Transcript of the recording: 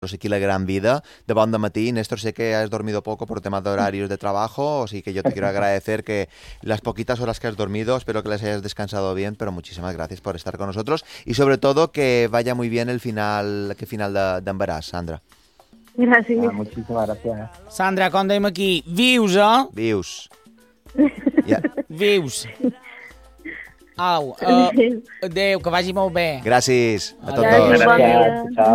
aquí la gran vida de bon matí. Néstor, sé que has dormido poco por temas de horarios de trabajo, así que yo te quiero agradecer que las poquitas horas que has dormido, espero que las hayas descansado bien, pero muchísimas gracias por estar con nosotros y sobre todo que vaya muy bien el final de Embaràs, Sandra. Gràcies. Muchísimas gracias. Sandra, com dèiem aquí, vius, Vius. Vius. Au, adéu, que vagi molt bé. Gràcies a tots Gràcies, dos. bon dia. Chao.